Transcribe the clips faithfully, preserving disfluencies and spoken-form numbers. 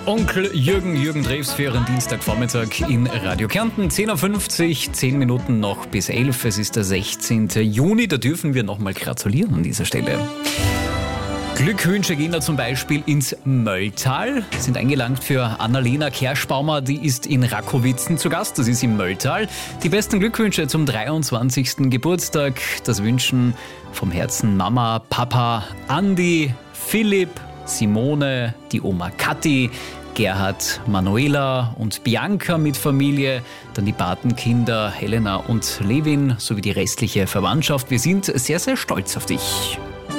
Onkel Jürgen, Jürgen Drews für Ihren Dienstagvormittag in Radio Kärnten. zehn Uhr fünfzig, zehn Minuten noch bis elf. Es ist der sechzehnten Juni, da dürfen wir nochmal gratulieren an dieser Stelle. Glückwünsche gehen da zum Beispiel ins Mölltal, sind eingelangt für Annalena Kerschbaumer, die ist in Rakowitzen zu Gast, das ist im Mölltal. Die besten Glückwünsche zum dreiundzwanzigsten Geburtstag, das wünschen vom Herzen Mama, Papa, Andi, Philipp, Simone, die Oma Kathi, Gerhard, Manuela und Bianca mit Familie, dann die Patenkinder Helena und Levin sowie die restliche Verwandtschaft. Wir sind sehr, sehr stolz auf dich.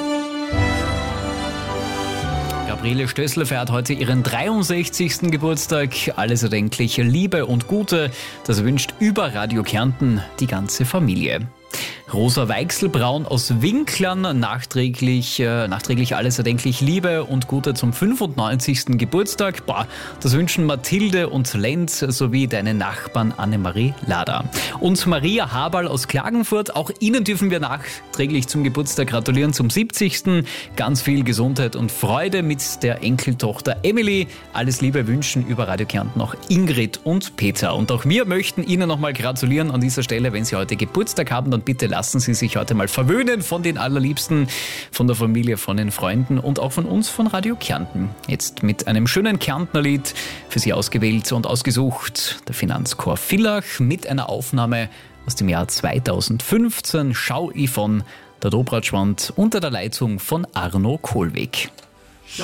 Gabriele Stößler feiert heute ihren dreiundsechzigsten Geburtstag. Alles erdenkliche Liebe und Gute, das wünscht über Radio Kärnten die ganze Familie. Rosa Weichselbraun aus Winklern, nachträglich, äh, nachträglich alles erdenklich Liebe und Gute zum fünfundneunzigsten Geburtstag. Boah, das wünschen Mathilde und Lenz sowie deine Nachbarn Annemarie Lader. Und Maria Haberl aus Klagenfurt, auch Ihnen dürfen wir nachträglich zum Geburtstag gratulieren, zum siebzigsten Ganz viel Gesundheit und Freude mit der Enkeltochter Emily. Alles Liebe wünschen über Radio Kärnten noch Ingrid und Peter. Und auch wir möchten Ihnen nochmal gratulieren an dieser Stelle, wenn Sie heute Geburtstag haben, dann bitte lassen Sie sich heute mal verwöhnen von den Allerliebsten, von der Familie, von den Freunden und auch von uns von Radio Kärnten. Jetzt mit einem schönen Kärntner Lied für Sie ausgewählt und ausgesucht. Der Finanzchor Villach mit einer Aufnahme aus dem Jahr zweitausendfünfzehn. Schau ich von der Dobratschwand unter der Leitung von Arno Kohlweg.